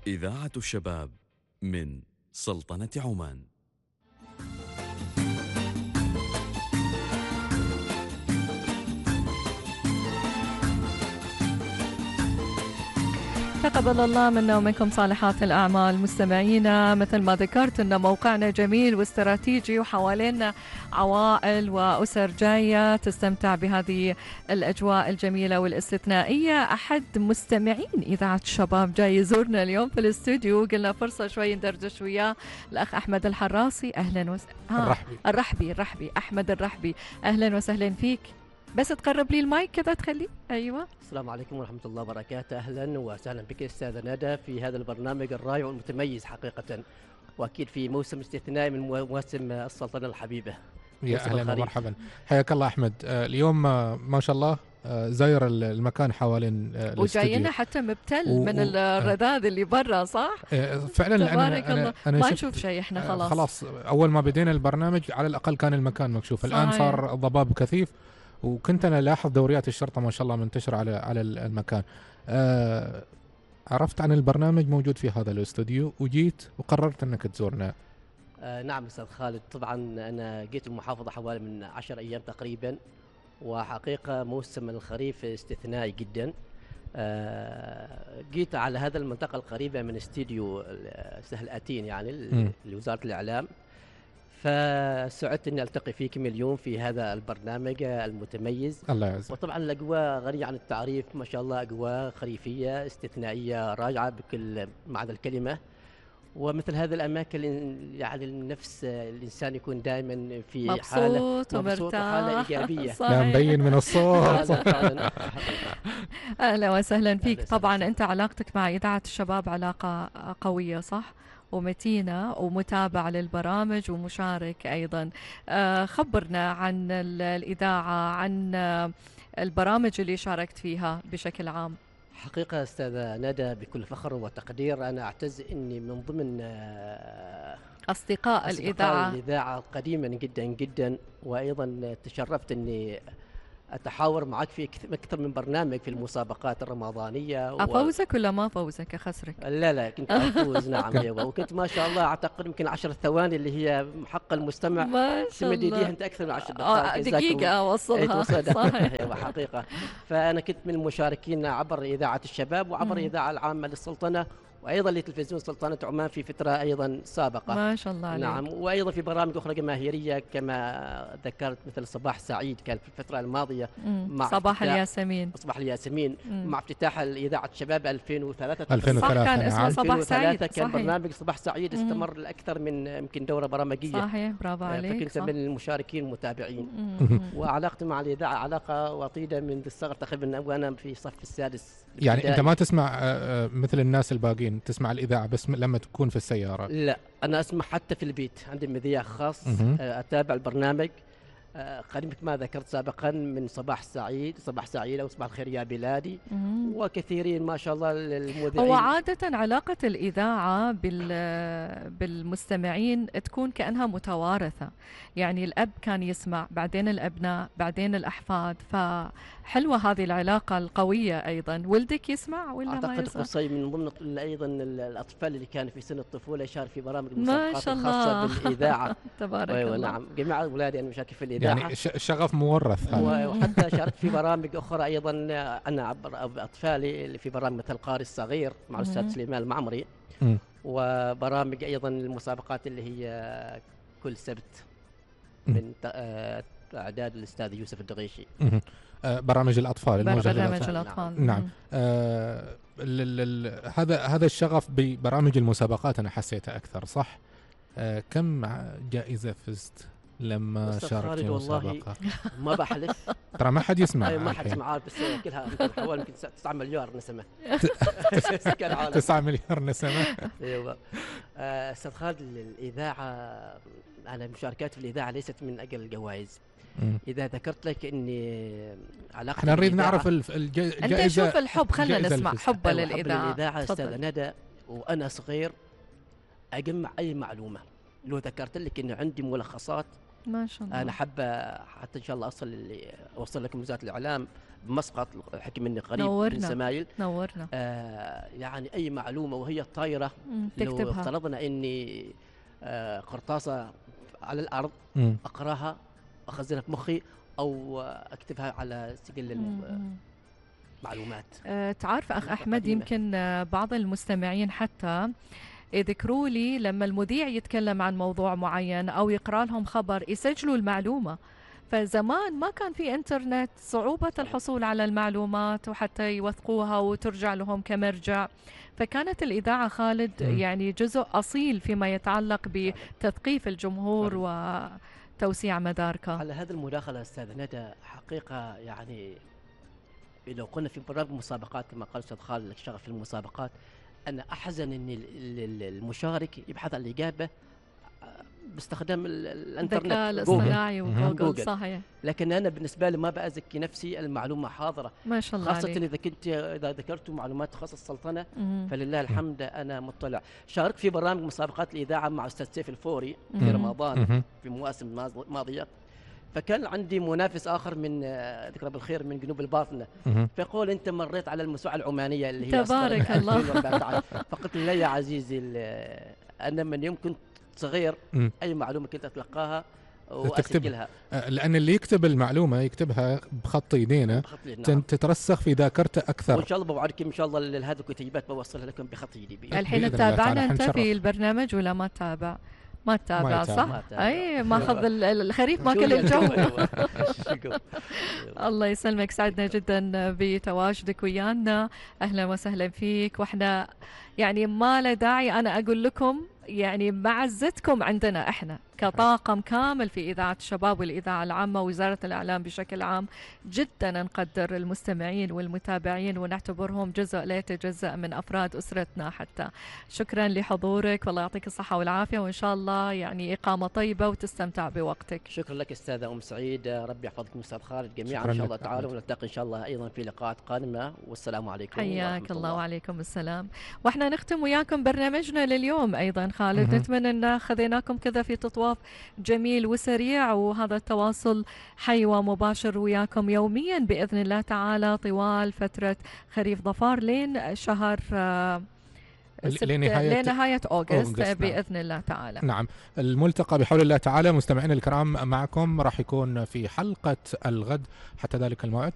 إذاعة الشباب من سلطنة عمان. تقبل الله منا ومنكم صالحات الأعمال. مستمعينا، مثل ما ذكرت أن موقعنا جميل واستراتيجي وحوالينا عوائل وأسر جاية تستمتع بهذه الأجواء الجميلة والاستثنائية. أحد مستمعين إذاعة الشباب جاي يزورنا اليوم في الاستوديو، قلنا فرصة شوي ندردش وياه. الأخ أحمد الحراسي، أهلا وسهلا. الرحبي أحمد الرحبي، أهلا وسهلا فيك. بس تقرب لي المايك كذا تخلي. أيوة. السلام عليكم ورحمة الله وبركاته. أهلا وسهلا بك أستاذة ندى في هذا البرنامج الرائع والمتميز حقيقة، وأكيد في موسم استثنائي من مواسم السلطنة الحبيبة. يا أهلا ومرحبا، حياك الله أحمد. اليوم ما شاء الله زاير المكان حوالين الاستوديو، وجاينا حتى مبتل من الرذاذ اللي برا، صح؟ فعلا. تبارك الله. ما نشوف شيء احنا خلاص أول ما بدينا البرنامج على الأقل كان المكان مكشوف. الآن صار ضباب كثيف، وكنت أنا لاحظ دوريات الشرطة ما شاء الله منتشرة على المكان. عرفت عن البرنامج موجود في هذا الاستوديو وجيت وقررت أنك تزورنا. نعم أستاذ خالد، طبعا أنا جيت المحافظة حوالي من 10 أيام تقريبا، وحقيقة موسم الخريف استثنائي جدا. جيت على هذا المنطقة القريبة من استوديو سهل أتين يعني لوزارة الإعلام، فسعدت اني التقي فيكم اليوم في هذا البرنامج المتميز. الله يعزك. وطبعا الاجواء غنيه عن التعريف، ما شاء الله اجواء خريفيه استثنائيه رائعه بكل معنى الكلمه. ومثل هذه الاماكن يعني النفس الانسان يكون دائما في حاله مبسوط وحاله ايجابيه. لا مبين من الصوت. اهلا وسهلا فيك. طبعا انت علاقتك مع اذاعه الشباب علاقه قويه، صح؟ ومتينة ومتابع للبرامج ومشارك أيضا. خبرنا عن الإذاعة، عن البرامج اللي شاركت فيها بشكل عام. حقيقة أستاذة ندى، بكل فخر وتقدير أنا أعتز أني من ضمن أصدقاء الإذاعة قديما جدا جدا، وأيضا تشرفت أني أتحاور معك في أكثر من برنامج في المسابقات الرمضانية. أفوزك ولا ما أفوزك أخسرك؟ لا كنت أفوز. نعم أيوة. وكنت ما شاء الله أعتقد يمكن 10 ثواني اللي هي حق المستمع ما شاء الله تمدي أنت أكثر من 10 دقائق. دقيقة أوصلها. صحيح. أيوة حقيقة. فأنا كنت من المشاركين عبر إذاعة الشباب وعبر الإذاعة العامة للسلطنة، وأيضا لتلفزيون سلطنة عمان في فترة أيضا سابقة. ما شاء الله عليك. نعم. وأيضا في برامج أخرى جماهيرية كما ذكرت، مثل صباح سعيد كان في الفترة الماضية مع صباح الياسمين. مع افتتاح الإذاعة الشباب 2003 كان اسمه صباح سعيد. كان برنامج صباح سعيد استمر لأكثر من يمكن دورة برامجية. صحيح، برافو عليك. فكنت من المشاركين المتابعين. وعلاقتي مع الإذاعة علاقة وطيدة منذ الصغر تقريبا، وأنا في صف السادس. يعني أنت ما تسمع مثل الناس الباقين تسمع الإذاعة بس لما تكون في السيارة؟ لا، أنا أسمع حتى في البيت، عندي مذياع خاص. أتابع البرنامج قريب ما ذكرت سابقا من صباح سعيد أو صباح الخير يا بلادي، وكثيرين ما شاء الله المذيعين. هو عادة علاقة الإذاعة بالمستمعين تكون كأنها متوارثة، يعني الأب كان يسمع، بعدين الأبناء، بعدين الأحفاد، فحلوة هذه العلاقة القوية. أيضا ولدك يسمع ولا ما يسمع؟ أعتقد قصي من ضمن أيضا الأطفال اللي كانوا في سن الطفولة يشارك في برامج المسابقات الخاصة بالإذاعة. تبارك الله. نعم، جميع أولادي أنا مشارك في الإذاعة، يعني شغف مورث هذا. وحتى شاركت في برامج أخرى أيضا أنا أطفالي اللي في برامج مثل القارئ الصغير مع الأستاذ سليمان المعمري، وبرامج أيضا المسابقات اللي هي كل سبت من إعداد الأستاذ يوسف الدغيشي. برامج الأطفال، برامج الأطفال. نعم. هذا الشغف ببرامج المسابقات أنا حسيته أكثر، صح؟ كم جائزة فزت لما شاركت في مسابقة؟ ما بحلف. ترى ما حد يسمع. ما حد يسمع، بس كلها حوالي يمكن 9 مليار نسمة. 9 مليار نسمة. ايوه. استاذ خالد، الإذاعة أنا مشاركات في الإذاعة ليست من أقل الجوائز. إذا ذكرت لك إني علاقة، احنا نريد نعرف الجائزة. أنت شوف الحب، خلنا نسمع حبه للإذاعة. أستاذ ندى، وأنا صغير أجمع أي معلومة. لو ذكرت لك إنه عندي ملخصات ما شاء الله. انا حابه حتى ان شاء الله اوصل لكم وزاره الاعلام بمسقط، حكي مني قريب من زمايل. نورنا. يعني اي معلومه وهي طايره لو تكتبها. افترضنا اني قرطاسه على الارض اقراها اخزنها في مخي او اكتبها على سجل معلومات. تعرف اخ احمد، يمكن بعض المستمعين حتى يذكروا لي لما المذيع يتكلم عن موضوع معين او يقرا لهم خبر يسجلوا المعلومه. فزمان ما كان في انترنت، صعوبة الحصول على المعلومات وحتى يوثقوها وترجع لهم كمرجع. فكانت الإذاعة خالد يعني جزء أصيل فيما يتعلق بتثقيف الجمهور وتوسيع مداركه. على هذا المداخلة أستاذ ندى، حقيقة يعني لو قلنا في برامج المسابقات كما قال أستاذ خالد لك شغف في المسابقات، أنا أحزن أن المشارك يبحث عن الإجابة باستخدام الانترنت، الذكاء الاصطناعي وجوجل. صحيح. لكن انا بالنسبه لي ما بأزكي نفسي، المعلومه حاضره ما شاء الله خاصه عليك. اذا ذكرت معلومات تخص السلطنه فلله الحمد انا مطلع. شاركت في برامج مسابقات الاذاعه مع استاذ سيف الفوري في رمضان في مواسم ماضيه، فكان عندي منافس اخر من ذكره بالخير من جنوب الباطنه، فيقول انت مريت على الموسوعه العمانيه اللي هي تبارك الله. فقلت له يا عزيزي انا من يوم كنت صغير اي معلومه كنت اتلقاها واسجلها، لان اللي يكتب المعلومه يكتبها بخط يدينا تترسخ في ذاكرته اكثر. وان شاء الله بوعدكم ان شاء الله هذه الكتيبات بوصلها لكم بخط يدي. الحين تتابعنا انت في البرنامج ولا ما تتابع؟ ما تتابع صح؟ اي ماخذ الخريف ماكل الجو. الله يسلمك، سعدنا جدا بتواجدك ويانا، اهلا وسهلا فيك. واحنا يعني ما له داعي انا اقول لكم يعني معزتكم عندنا احنا كطاقم كامل في إذاعة الشباب والإذاعة العامة ووزارة الإعلام بشكل عام. جدا نقدر المستمعين والمتابعين ونعتبرهم جزء لا يتجزأ من أفراد أسرتنا حتى. شكرا لحضورك، والله يعطيك الصحة والعافية، وإن شاء الله يعني إقامة طيبة وتستمتع بوقتك. شكرا لك أستاذة أم سعيد، ربي يحفظكم أستاذ خالد جميعا إن شاء الله تعالى، ونلتقي إن شاء الله أيضا في لقاءات قادمة، والسلام عليكم. حياك الله وعليكم السلام. وإحنا نختم وياكم برنامجنا لليوم أيضا خالد. نتمنى أن خذيناكم كذا في تطواف جميل وسريع، وهذا التواصل حي ومباشر وياكم يوميا بإذن الله تعالى طوال فترة خريف ظفار لين شهر لنهاية أوغست بإذن الله تعالى. نعم، الملتقى بحول الله تعالى. مستمعينا الكرام، معكم راح يكون في حلقة الغد حتى ذلك الموعد.